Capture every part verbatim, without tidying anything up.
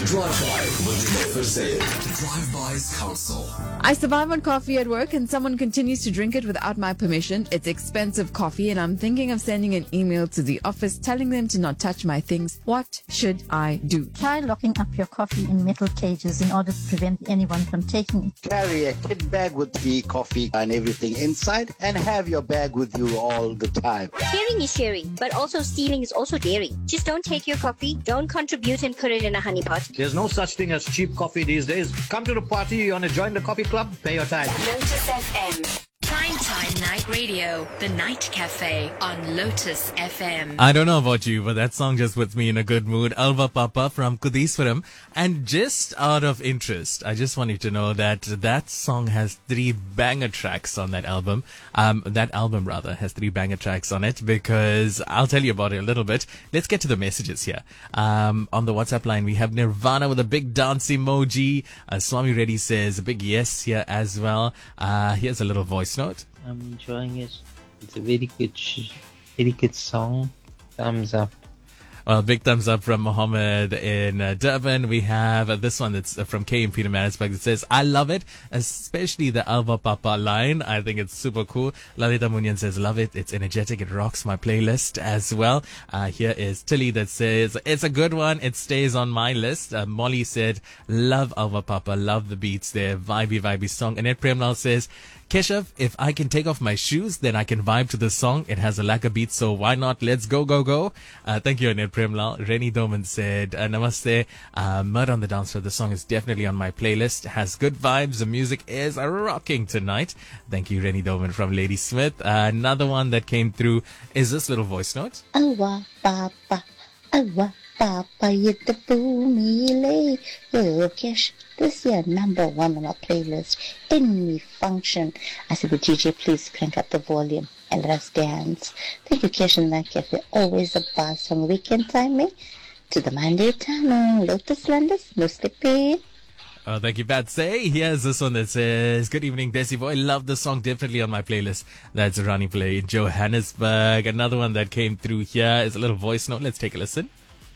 Drive-By with Lofer Sayed. Drive-By's Council. I survive on coffee at work and someone continues to drink it without my permission. It's expensive coffee and I'm thinking of sending an email to the office telling them to not touch my things. What should I do? Try locking up your coffee in metal cages in order to prevent anyone from taking it. Carry a kit bag with the coffee and everything inside and have your bag with you all the time. Sharing is sharing, but also stealing is also daring. Just don't take your coffee, don't contribute and put it in a honey pot. There's no such thing as cheap coffee these days. Come to the party, you want to join the coffee club? Pay your time. Lotus F M. Primetime Night Radio, The Night Cafe on Lotus F M. I don't know about you, but that song just puts me in a good mood. Alva Papa from Kudiswaram. And just out of interest, I just want you to know that that song has three banger tracks on that album. Um, that album, rather, has three banger tracks on it because I'll tell you about it a little bit. Let's get to the messages here. Um, on the WhatsApp line, we have Nirvana with a big dance emoji. Uh, Swami Reddy says a big yes here as well. Uh, here's a little voice note. I'm enjoying it. It's a very good, sh- very good song. Thumbs up. Well, big thumbs up from Mohammed in uh, Durban. We have uh, this one that's uh, from K in Peter Marisburg that says, I love it, especially the Alva Papa line. I think it's super cool. Lalita Munyan says, love it. It's energetic. It rocks my playlist as well. Uh, here is Tilly that says, it's a good one. It stays on my list. Uh, Molly said, love Alva Papa. Love the beats there. Vibey, vibey song. Annette Premlal says, Keshav, if I can take off my shoes, then I can vibe to the song. It has a lacquer beat, so why not? Let's go, go, go. Uh, thank you, Anil Premlal. Rennie Doman said, uh, Namaste. Uh, Mud on the Dance Floor. The song is definitely on my playlist. It has good vibes. The music is uh, rocking tonight. Thank you, Rennie Doman from Lady Smith. Uh, another one that came through is this little voice note. Alva Papa, Alva Papa, yita boomile, yo cash. This year, number one on our playlist. Any function. I said, the D J, please crank up the volume and let us dance. Thank you, Kesh and Night Cafe. Always a buzz from weekend timing to the Monday timing. Lotus Landers, no sleeping. Oh, thank you, Pat. Say, here's this one that says, good evening, Desi Boy. Love the song, definitely on my playlist. That's Rani Play in Johannesburg. Another one that came through here is a little voice note. Let's take a listen.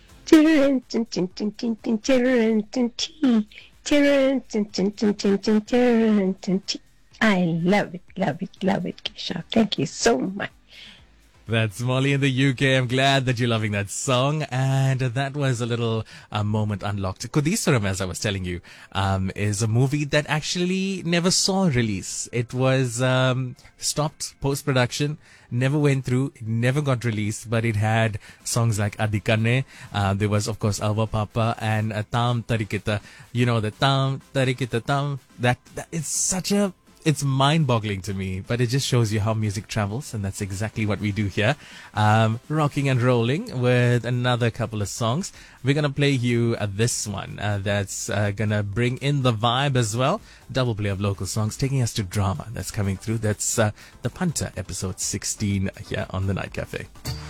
I love it, love it, love it, Keshav. Thank you so much. That's Molly in the U K. I'm glad that you're loving that song. And that was a little uh, moment unlocked. Kudiswaram, as I was telling you, um, is a movie that actually never saw release. It was um, stopped post-production, never went through, never got released, but it had songs like Adikane. Uh, there was, of course, Alva Papa and uh, Tam Tarikita. You know, the Tam Tarikita Tam. That, that it's such a... It's mind-boggling to me, but it just shows you how music travels, and that's exactly what we do here. Um, rocking and rolling with another couple of songs. We're going to play you uh, this one uh, that's uh, going to bring in the vibe as well. Double play of local songs, taking us to drama that's coming through. That's uh, The Punter, episode sixteen here on The Night Cafe.